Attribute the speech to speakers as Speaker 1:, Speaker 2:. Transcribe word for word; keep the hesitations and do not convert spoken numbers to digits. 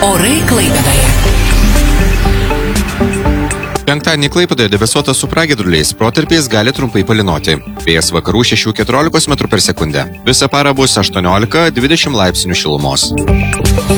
Speaker 1: Orai Klaipėdoje.
Speaker 2: Penktadienį Klaipėdoje debesuota su pragiedruliais, protarpiais gali trumpai palynoti. Vėjas vakarų šešių keturiolikos metrų per sekundę. Visą parą bus aštuoniolika dvidešimt laipsnių šilumos.